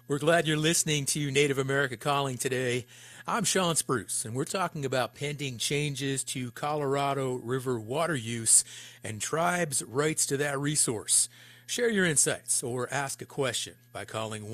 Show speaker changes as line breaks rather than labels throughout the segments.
We're glad you're listening to Native America Calling today. I'm Sean Spruce, and we're talking about pending changes to Colorado River water use and tribes' rights to that resource. Share your insights or ask a question by calling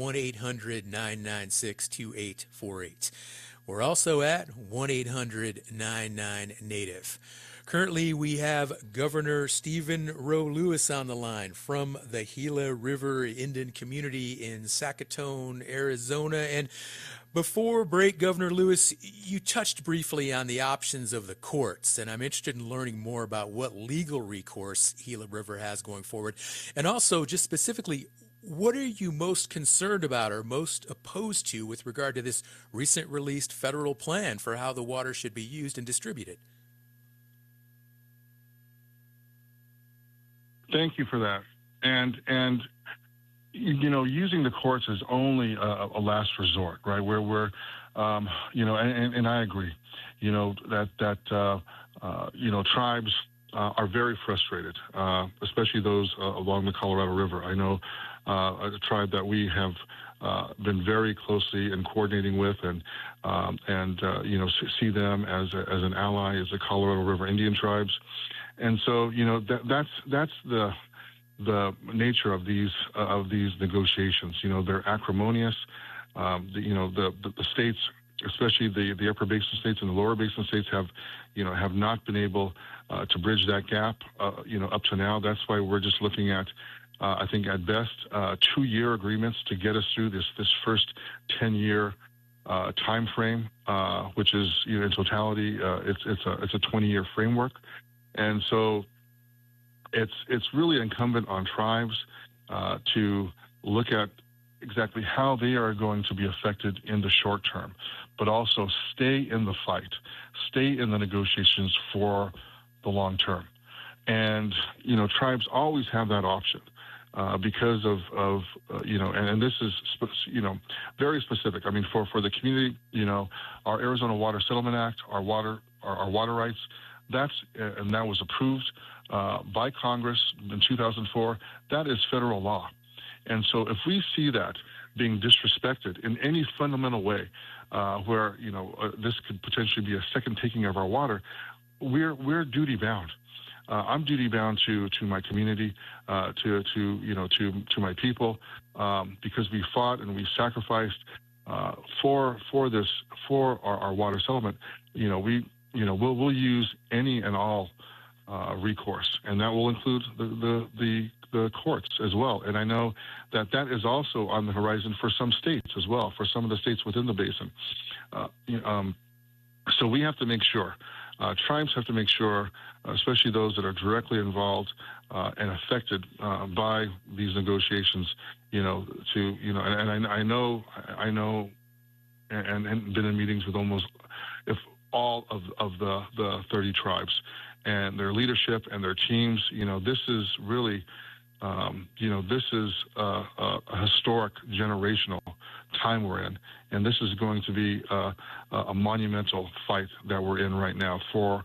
1-800-996-2848. We're also at 1-800-99-NATIVE. Currently, we have Governor Stephen Roe Lewis on the line from the Gila River Indian community in Sacaton, Arizona. And before break, Governor Lewis, you touched briefly on the options of the courts, and I'm interested in learning more about what legal recourse Gila River has going forward. And also, just specifically, what are you most concerned about or most opposed to with regard to this recent released federal plan for how the water should be used and distributed?
Thank you for that. And using the courts is only a last resort, right? Where we're, and I agree, that tribes are very frustrated, especially those along the Colorado River. I know a tribe that we have been very closely in coordinating with, and see them as an ally, as the Colorado River Indian tribes. And so, that's the nature of these negotiations. They're acrimonious. The states, especially the upper basin states and the lower basin states, have not been able to bridge that gap, up to now. That's why we're just looking at, I think at best, 2-year agreements to get us through this first 10-year time frame, which is, in totality, it's a 20-year framework. And so it's really incumbent on tribes to look at exactly how they are going to be affected in the short term, but also stay in the fight, stay in the negotiations for the long term. And, tribes always have that option because of and this is, very specific. I mean, for the community, our Arizona Water Settlement Act, our water rights, and that was approved by Congress in 2004. That is federal law. And so if we see that being disrespected in any fundamental way, where, this could potentially be a second taking of our water, we're duty bound. I'm duty bound to my community, to my people, because we fought and we sacrificed for our water settlement. We'll use any and all recourse, and that will include the courts as well. And I know that is also on the horizon for some states as well, for some of the states within the basin. So we have to make sure, tribes have to make sure, especially those that are directly involved and affected by these negotiations, and I know, and been in meetings with almost all of the 30 tribes and their leadership and their teams. This is really, this is a historic generational time we're in, and this is going to be a monumental fight that we're in right now for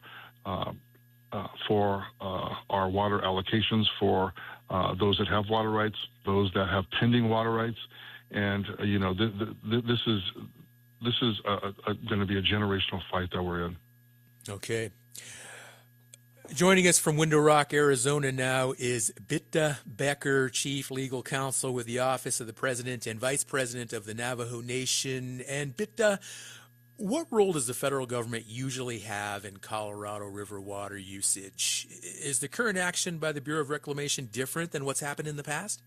our water allocations, for those that have water rights, those that have pending water rights, and this is going to be a generational fight that we're in.
Okay. Joining us from Window Rock, Arizona now is Bitta Becker, Chief Legal Counsel with the Office of the President and Vice President of the Navajo Nation. And Bitta, what role does the federal government usually have in Colorado River water usage? Is the current action by the Bureau of Reclamation different than what's happened in the past?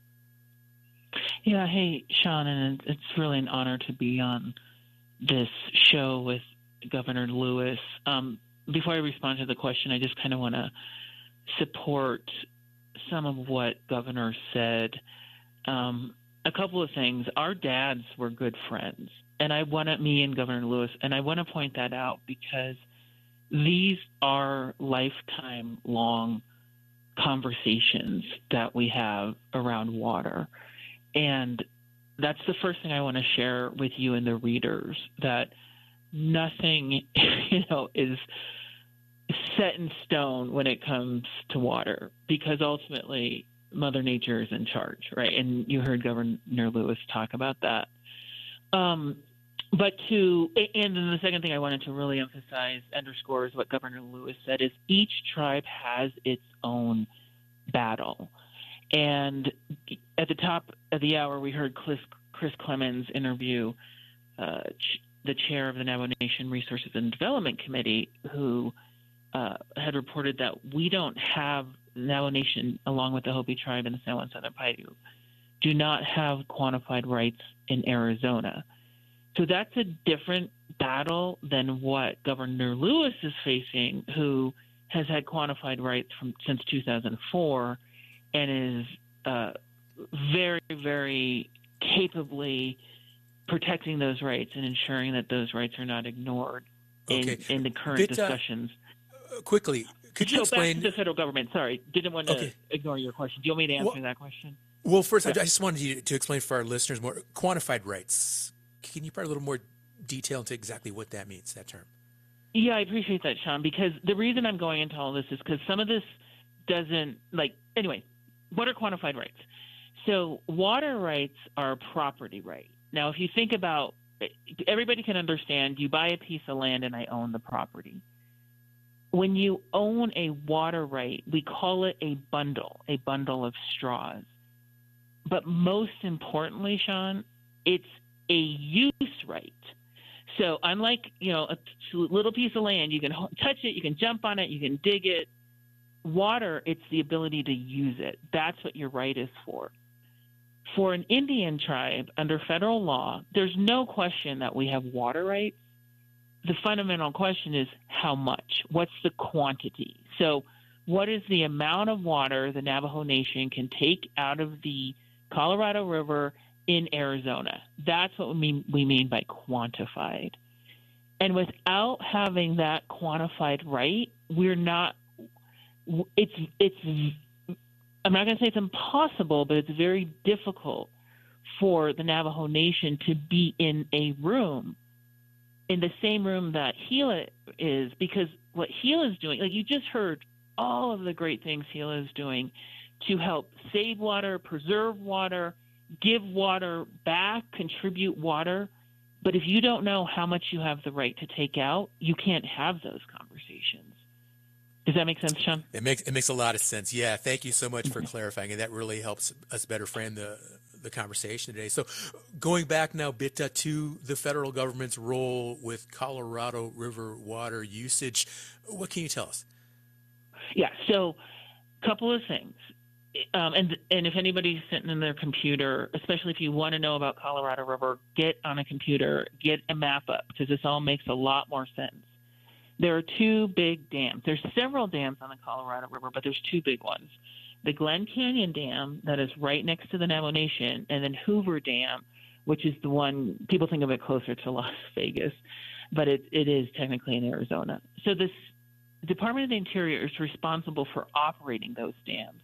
Yeah, hey, Sean, and it's really an honor to be on this show with Governor Lewis. Before I respond to the question, I just kind of want to support some of what Governor said. A couple of things. Our dads were good friends, and me and Governor Lewis, and I want to point that out because these are lifetime-long conversations that we have around water. And that's the first thing I want to share with you and the readers, that nothing, is set in stone when it comes to water, because ultimately Mother Nature is in charge, right? And you heard Governor Lewis talk about that. And then the second thing I wanted to really emphasize, underscore, is what Governor Lewis said, is each tribe has its own battle. And at the top of the hour, we heard Chris Clemens interview the chair of the Navajo Nation Resources and Development Committee, who had reported that we don't have Navajo Nation, along with the Hopi tribe and the San Juan Southern Paiute, do not have quantified rights in Arizona. So that's a different battle than what Governor Lewis is facing, who has had quantified rights since 2004 and is very, very capably protecting those rights and ensuring that those rights are not ignored in the current discussions.
Quickly, could you explain?
Back to the federal government. Sorry, didn't want to ignore your question. Do you want me to answer that question?
Well, first, I just wanted you to explain for our listeners more quantified rights. Can you provide a little more detail into exactly what that means, that term?
Yeah, I appreciate that, Sean, because the reason I'm going into all this is because some of this doesn't anyway, what are quantified rights? So water rights are a property right. Now, if you think about, everybody can understand, you buy a piece of land and I own the property. When you own a water right, we call it a bundle of straws. But most importantly, Sean, it's a use right. So unlike, a little piece of land, you can touch it, you can jump on it, you can dig it. Water, it's the ability to use it. That's what your right is for. For an Indian tribe, under federal law, there's no question that we have water rights. The fundamental question is how much? What's the quantity? So what is the amount of water the Navajo Nation can take out of the Colorado River in Arizona? That's what we mean by quantified. And without having that quantified right, we're not – I'm not going to say it's impossible, but it's very difficult for the Navajo Nation to be in a room, in the same room that Gila is, because what Gila is doing, you just heard all of the great things Gila is doing to help save water, preserve water, give water back, contribute water. But if you don't know how much you have the right to take out, you can't have those conversations. Does that make sense, Sean?
It makes a lot of sense. Yeah, thank you so much for clarifying, and that really helps us better frame the conversation today. So going back now, Bitta, to the federal government's role with Colorado River water usage, what can you tell us?
Yeah, so a couple of things. And if anybody's sitting in their computer, especially if you want to know about Colorado River, get on a computer, get a map up, because this all makes a lot more sense. There are two big dams. There's several dams on the Colorado River, but there's two big ones. The Glen Canyon Dam, that is right next to the Navajo Nation, and then Hoover Dam, which is the one, people think of it closer to Las Vegas, but it is technically in Arizona. So this Department of the Interior is responsible for operating those dams.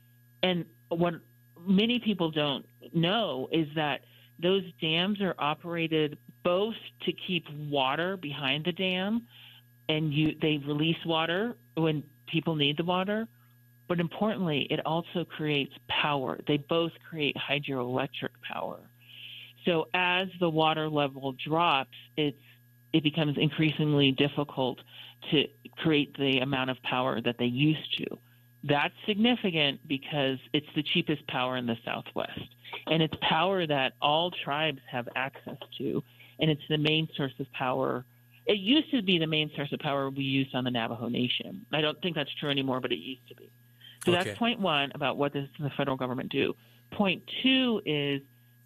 And what many people don't know is that those dams are operated both to keep water behind the dam, and they release water when people need the water. But importantly, it also creates power. They both create hydroelectric power. So as the water level drops, it becomes increasingly difficult to create the amount of power that they used to. That's significant because it's the cheapest power in the Southwest. And it's power that all tribes have access to. And it's the main source of power. It used to be the main source of power we used on the Navajo Nation. I don't think that's true anymore, but it used to be. So That's point one about what does the federal government do. Point two is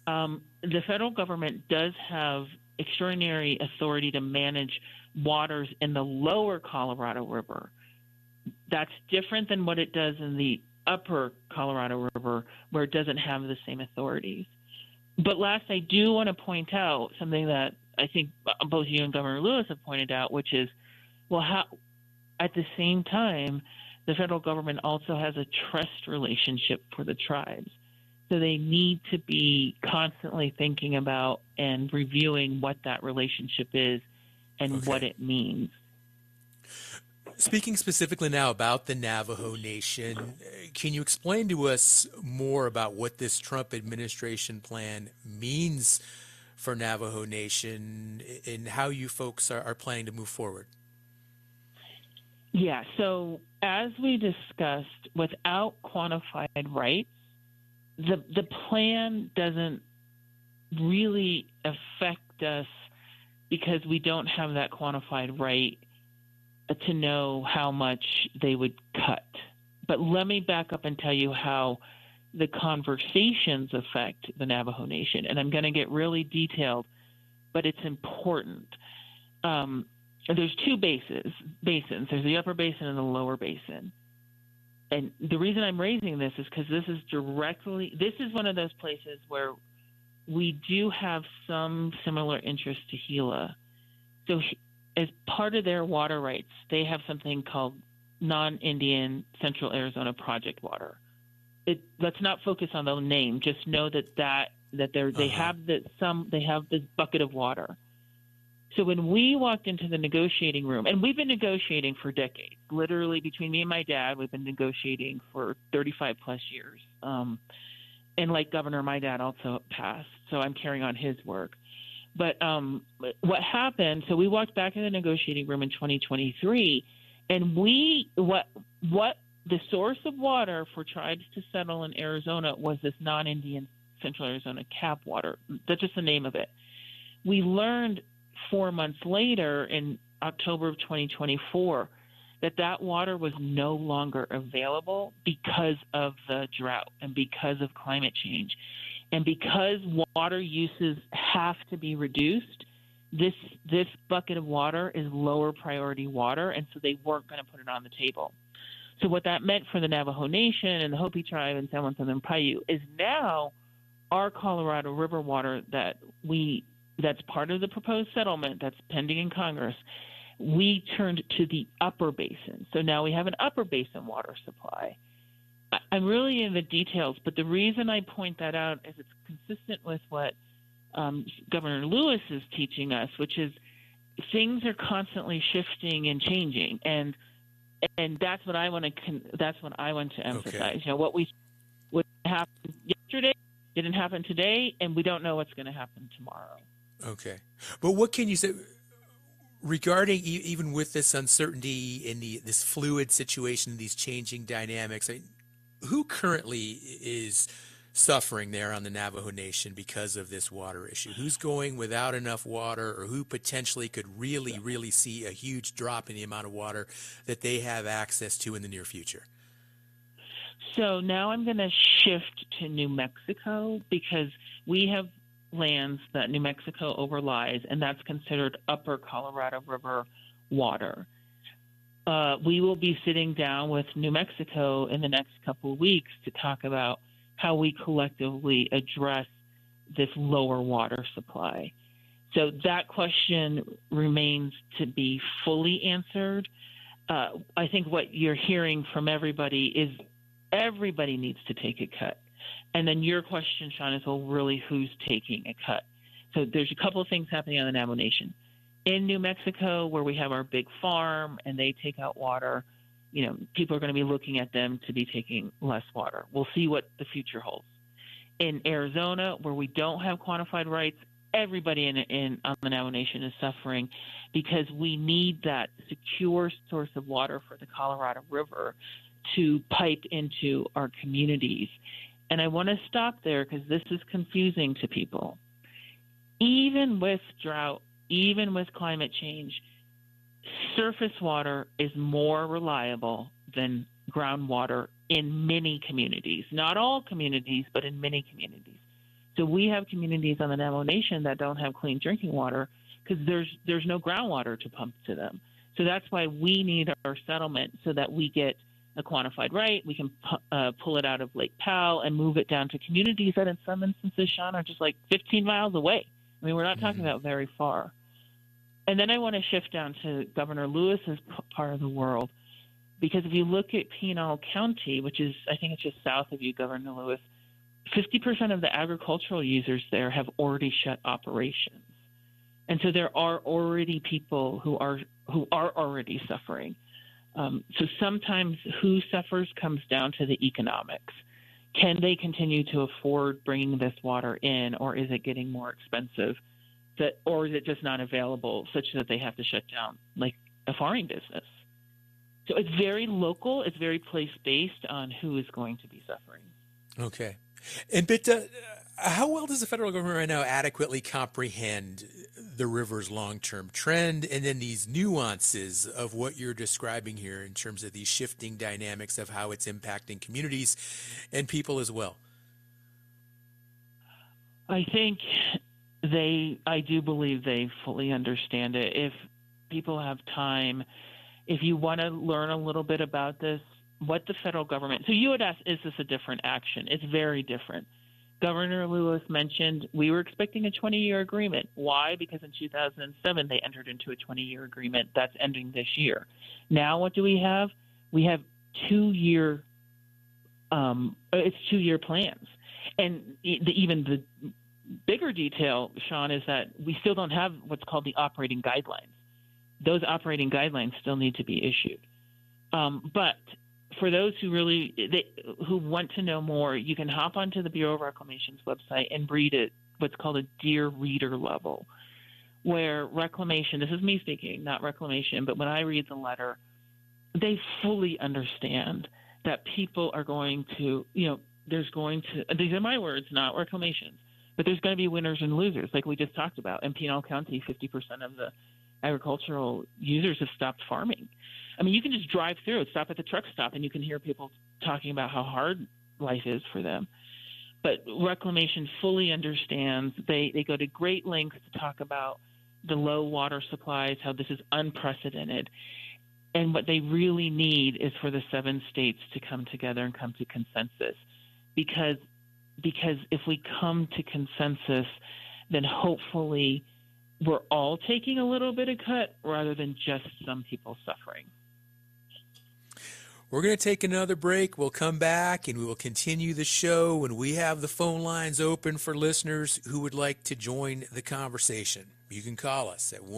the federal government does have extraordinary authority to manage waters in the lower Colorado River. That's different than what it does in the upper Colorado River, where it doesn't have the same authorities. But last, I do want to point out something that I think both you and Governor Lewis have pointed out, which is, how at the same time, the federal government also has a trust relationship for the tribes. So they need to be constantly thinking about and reviewing what that relationship is and what it means.
Speaking specifically now about the Navajo Nation, can you explain to us more about what this Trump administration plan means for Navajo Nation and how you folks are planning to move forward?
Yeah, so as we discussed, without quantified rights, the plan doesn't really affect us because we don't have that quantified right to know how much they would cut. But let me back up and tell you how the conversations affect the Navajo Nation. And I'm going to get really detailed, but it's important. There's two basins. There's the upper basin and the lower basin. And the reason I'm raising this is because this is one of those places where we do have some similar interest to Gila. So as part of their water rights, they have something called non-Indian Central Arizona Project water. Let's not focus on the name. Just know that they have this bucket of water. So when we walked into the negotiating room, and we've been negotiating for decades, literally between me and my dad, we've been negotiating for 35 plus years. And like Governor, my dad also passed, so I'm carrying on his work. But what happened, so we walked back in the negotiating room in 2023, and what the source of water for tribes to settle in Arizona was this non-Indian Central Arizona CAP water. That's just the name of it. We learned 4 months later in October of 2024 that water was no longer available because of the drought and because of climate change. And because water uses have to be reduced, this bucket of water is lower priority water, and so they weren't going to put it on the table. So what that meant for the Navajo Nation and the Hopi tribe and San Juan Southern Paiute is now our Colorado River water that's part of the proposed settlement that's pending in Congress, we turned to the upper basin. So now we have an upper basin water supply. I'm really in the details, but the reason I point that out is it's consistent with what Governor Lewis is teaching us, which is things are constantly shifting and changing, and that's what I want to emphasize.
Okay.
You know, what happened yesterday didn't happen today, and we don't know what's going to happen tomorrow.
Okay, but what can you say regarding even with this uncertainty in this fluid situation, these changing dynamics? Who currently is suffering there on the Navajo Nation because of this water issue? Who's going without enough water, or who potentially could really, really see a huge drop in the amount of water that they have access to in the near future?
So now I'm going to shift to New Mexico because we have lands that New Mexico overlies, and that's considered upper Colorado River water. We will be sitting down with New Mexico in the next couple of weeks to talk about how we collectively address this lower water supply. So that question remains to be fully answered. I think what you're hearing from everybody is everybody needs to take a cut. And then your question, Sean, is, well, really, who's taking a cut? So there's a couple of things happening on the Navajo Nation. In New Mexico, where we have our big farm and they take out water, you know, people are going to be looking at them to be taking less water. We'll see what the future holds. In Arizona, where we don't have quantified rights, everybody on the Navajo Nation is suffering because we need that secure source of water for the Colorado River to pipe into our communities. And I want to stop there because this is confusing to people. Even with drought, even with climate change, surface water is more reliable than groundwater in many communities. Not all communities, but in many communities. So we have communities on the Navajo Nation that don't have clean drinking water because there's no groundwater to pump to them. So that's why we need our settlement so that we get a quantified right. We can pull it out of Lake Powell and move it down to communities that in some instances, Sean, are just like 15 miles away. I mean, we're not talking about very far. And then I want to shift down to Governor Lewis's part of the world, because if you look at Pinal County, which is, I think it's just south of you, Governor Lewis, 50% of the agricultural users there have already shut operations. And so there are already people who are already suffering. So sometimes who suffers comes down to the economics. Can they continue to afford bringing this water in, or is it getting more expensive? Or is it just not available such that they have to shut down, like a farming business? So it's very local. It's very place-based on who is going to be suffering.
Okay. And how well does the federal government right now adequately comprehend the river's long-term trend and then these nuances of what you're describing here in terms of these shifting dynamics of how it's impacting communities and people as well?
I do believe they fully understand it. If people have time, if you want to learn a little bit about this, what the federal government, so you would ask, is this a different action? It's very different. Governor Lewis mentioned we were expecting a 20-year agreement. Why? Because in 2007, they entered into a 20-year agreement that's ending this year. Now what do we have? We have 2-year plans. And even the bigger detail, Sean, is that we still don't have what's called the operating guidelines. Those operating guidelines still need to be issued. But for those who want to know more, you can hop onto the Bureau of Reclamation's website and read it, what's called a Dear Reader level, where Reclamation, this is me speaking, not Reclamation, but when I read the letter, they fully understand that people are going to, these are my words, not Reclamation's, but there's going to be winners and losers, like we just talked about. In Pinal County, 50% of the agricultural users have stopped farming. I mean, you can just drive through, stop at the truck stop, and you can hear people talking about how hard life is for them. But Reclamation fully understands. They go to great lengths to talk about the low water supplies, how this is unprecedented. And what they really need is for the 7 states to come together and come to consensus. Because if we come to consensus, then hopefully we're all taking a little bit of cut rather than just some people suffering.
We're going to take another break. We'll come back and we will continue the show, and we have the phone lines open for listeners who would like to join the conversation. You can call us at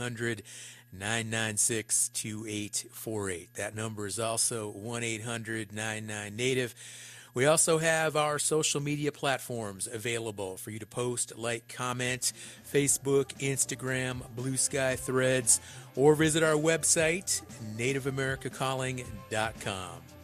1-800-996-2848. That number is also 1-800-99-NATIVE. We also have our social media platforms available for you to post, like, comment, Facebook, Instagram, Blue Sky, Threads, or visit our website, nativeamericacalling.com.